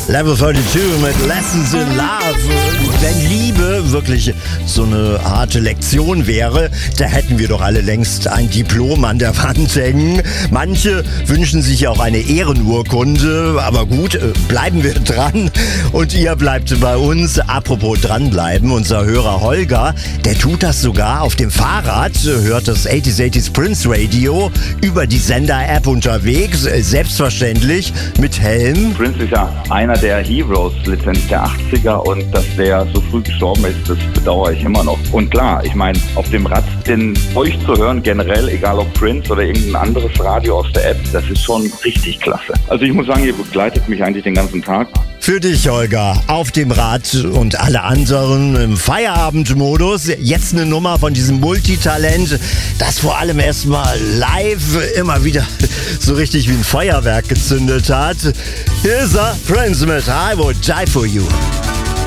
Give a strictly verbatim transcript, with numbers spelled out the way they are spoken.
Level zweiundvierzig mit Lessons in Love. Wenn Liebe wirklich so eine harte Lektion wäre, da hätten wir doch alle längst ein Diplom an der Wand hängen. Manche wünschen sich auch eine Ehrenurkunde, aber gut, bleiben wir dran. Und ihr bleibt bei uns. Apropos dranbleiben, unser Hörer Holger, der tut das sogar auf dem Fahrrad, hört das achtziger achtziger Prince Radio über die Sender-App unterwegs, selbstverständlich mit Helm. Prince ist ja einer der Heroes letztendlich der achtziger und dass der so früh gestorben ist, das bedauere ich immer noch. Und klar, ich meine, auf dem Rad den euch zu hören, generell, egal ob Prince oder irgendein anderes Radio aus der App, das ist schon richtig klasse. Also ich muss sagen, ihr begleitet mich eigentlich den ganzen Tag. Für dich, Holger, auf dem Rad und alle anderen im Feierabendmodus. Jetzt eine Nummer von diesem Multitalent, das vor allem erstmal live immer wieder so richtig wie ein Feuerwerk gezündet hat. Hier ist er, Prince mit I Would Die For You.